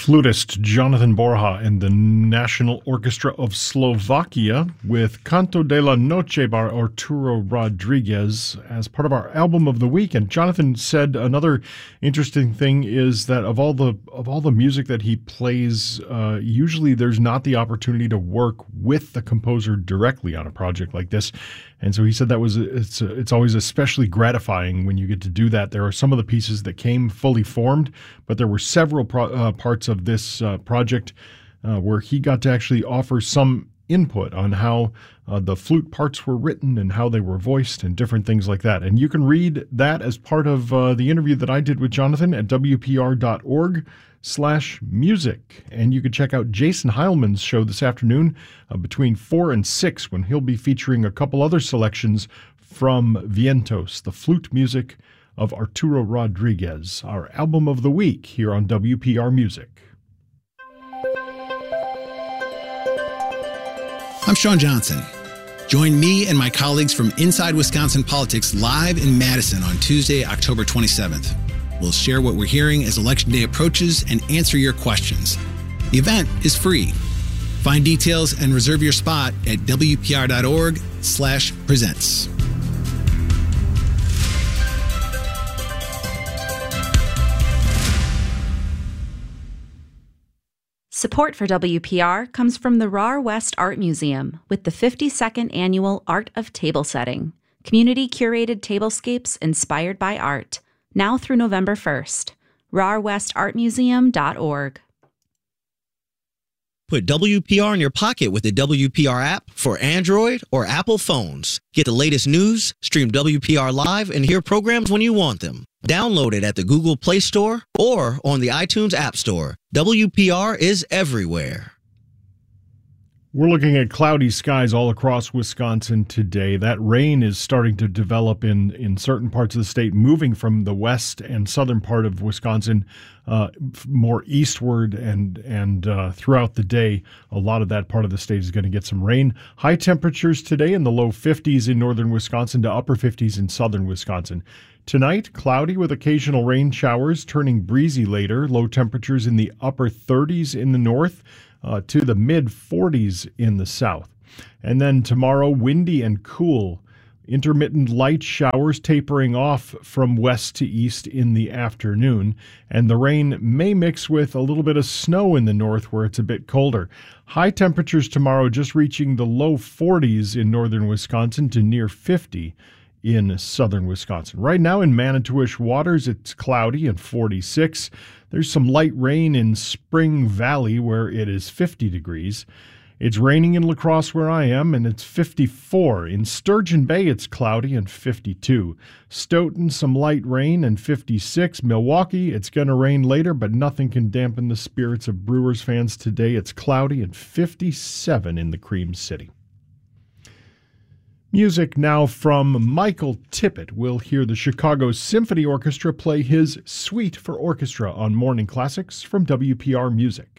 Flutist Jonathan Borja and the National Orchestra of Slovakia with Canto de la Noche by Arturo Rodriguez as part of our album of the week. And Jonathan said another interesting thing is that of all the music that he plays, usually there's not the opportunity to work with the composer directly on a project like this. And so he said it's always especially gratifying when you get to do that. There are some of the pieces that came fully formed, but there were several parts of this project where he got to actually offer some input on how the flute parts were written and how they were voiced and different things like that. And you can read that as part of the interview that I did with Jonathan at WPR.org/music. And you can check out Jason Heilman's show this afternoon between 4 and 6 when he'll be featuring a couple other selections from Vientos, the flute music of Arturo Rodriguez, our album of the week here on WPR Music. I'm Sean Johnson. Join me and my colleagues from Inside Wisconsin Politics live in Madison on Tuesday, October 27th. We'll share what we're hearing as Election Day approaches and answer your questions. The event is free. Find details and reserve your spot at WPR.org/presents. Support for WPR comes from the RAR West Art Museum with the 52nd Annual Art of Table Setting, community-curated tablescapes inspired by art, now through November 1st. RARWestArtMuseum.org. Put WPR in your pocket with the WPR app for Android or Apple phones. Get the latest news, stream WPR live, and hear programs when you want them. Download it at the Google Play Store or on the iTunes App Store. WPR is everywhere. We're looking at cloudy skies all across Wisconsin today. That rain is starting to develop in certain parts of the state, moving from the west and southern part of Wisconsin more eastward and throughout the day. A lot of that part of the state is going to get some rain. High temperatures today in the low 50s in northern Wisconsin to upper 50s in southern Wisconsin. Tonight, cloudy with occasional rain showers, turning breezy later. Low temperatures in the upper 30s in the north to the mid-40s in the south. And then tomorrow, windy and cool. Intermittent light showers tapering off from west to east in the afternoon. And the rain may mix with a little bit of snow in the north where it's a bit colder. High temperatures tomorrow just reaching the low 40s in northern Wisconsin to near 50 in southern Wisconsin. Right now in Manitowish waters, it's cloudy and 46. There's some light rain in Spring Valley where it is 50 degrees. It's raining in La Crosse where I am, and it's 54. In Sturgeon Bay, it's cloudy and 52. Stoughton, some light rain and 56. Milwaukee, it's going to rain later, but nothing can dampen the spirits of Brewers fans today. It's cloudy and 57 in the Cream City. Music now from Michael Tippett. We'll hear the Chicago Symphony Orchestra play his Suite for Orchestra on Morning Classics from WPR Music.